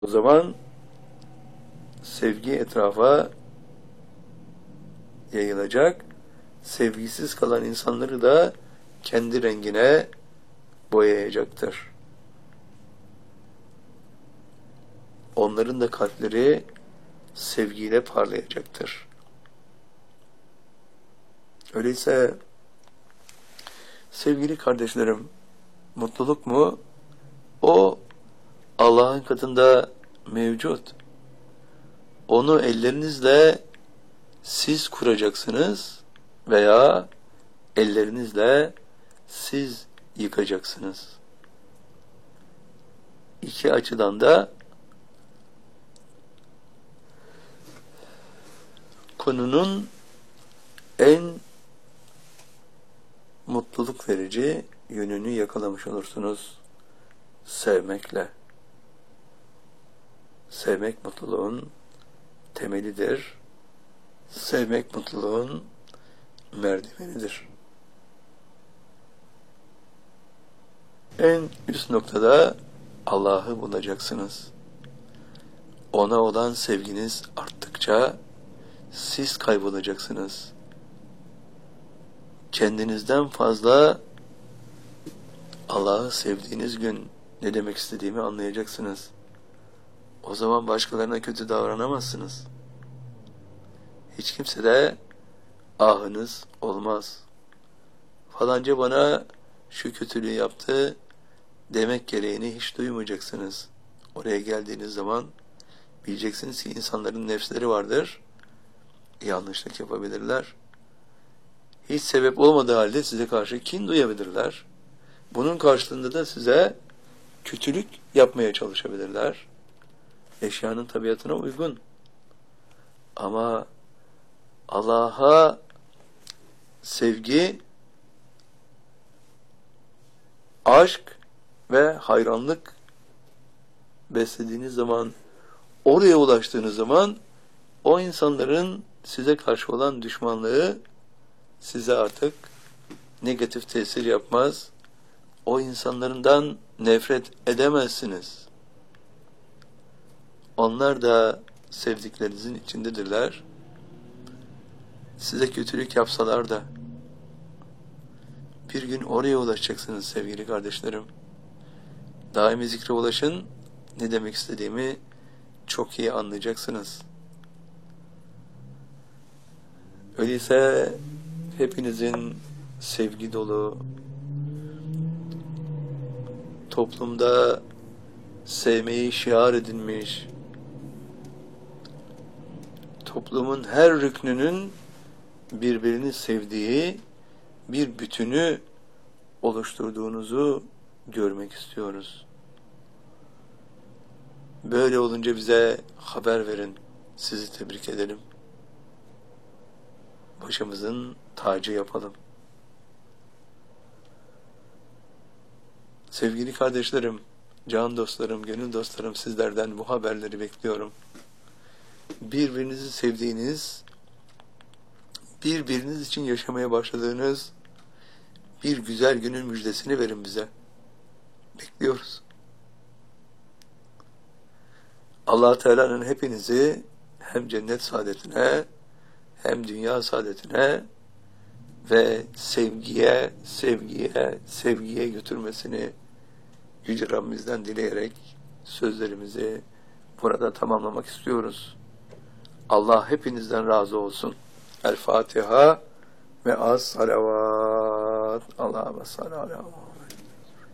O zaman sevgi etrafa yayılacak. Sevgisiz kalan insanları da kendi rengine boyayacaktır. Onların da kalpleri sevgiyle parlayacaktır. Öyleyse sevgili kardeşlerim, mutluluk mu? O Allah'ın katında mevcut. Onu ellerinizle siz kuracaksınız veya ellerinizle siz yıkacaksınız. İki açıdan da konunun en mutluluk verici yönünü yakalamış olursunuz sevmekle. Sevmek mutluluğun temelidir. Sevmek mutluluğun merdivenidir. En üst noktada Allah'ı bulacaksınız. Ona olan sevginiz arttıkça siz kaybolacaksınız. Kendinizden fazla Allah'ı sevdiğiniz gün ne demek istediğimi anlayacaksınız. O zaman başkalarına kötü davranamazsınız. Hiç kimse de ahınız olmaz. Falanca bana şu kötülüğü yaptı demek gereğini hiç duymayacaksınız. Oraya geldiğiniz zaman bileceksiniz ki insanların nefsleri vardır. Yanlışlık yapabilirler. Hiç sebep olmadığı halde size karşı kin duyabilirler. Bunun karşılığında da size kötülük yapmaya çalışabilirler. Eşyanın tabiatına uygun. Ama Allah'a sevgi, aşk ve hayranlık beslediğiniz zaman, oraya ulaştığınız zaman o insanların size karşı olan düşmanlığı size artık negatif tesir yapmaz. O insanlardan nefret edemezsiniz. Onlar da sevdiklerinizin içindedirler. Size kötülük yapsalar da bir gün oraya ulaşacaksınız sevgili kardeşlerim. Daimi zikre ulaşın, ne demek istediğimi çok iyi anlayacaksınız. Öyleyse hepinizin sevgi dolu, toplumda sevmeyi şiar edinmiş, toplumun her rüknünün birbirini sevdiği bir bütünü oluşturduğunuzu görmek istiyoruz. Böyle olunca bize haber verin, sizi tebrik edelim. Başımızın tacı yapalım. Sevgili kardeşlerim, can dostlarım, gönül dostlarım, sizlerden bu haberleri bekliyorum. Birbirinizi sevdiğiniz, birbiriniz için yaşamaya başladığınız bir güzel günün müjdesini verin bize. Bekliyoruz. Allah Teala'nın hepinizi hem cennet saadetine hem dünya saadetine ve sevgiye, sevgiye, sevgiye götürmesini Yüce Rabbimizden dileyerek sözlerimizi burada tamamlamak istiyoruz. Allah hepinizden razı olsun. El Fatiha ve az salavat. Allahümme salli ala